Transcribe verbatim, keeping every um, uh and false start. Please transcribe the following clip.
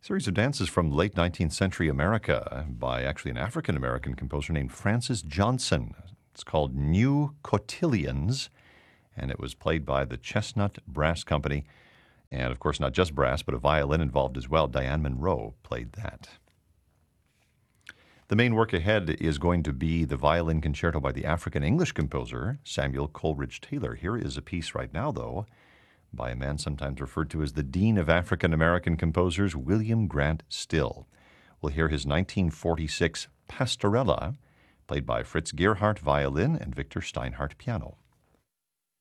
Series of dances from late nineteenth century America by actually an African-American composer named Francis Johnson. It's called New Cotillions, and it was played by the Chestnut Brass Company. And, of course, not just brass, but a violin involved as well. Diane Monroe played that. The main work ahead is going to be the violin concerto by the African-English composer Samuel Coleridge Taylor. Here is a piece right now, though, by a man sometimes referred to as the Dean of African-American Composers, William Grant Still. We'll hear his nineteen forty-six Pastorella, played by Fritz Gerhardt violin and Victor Steinhardt piano.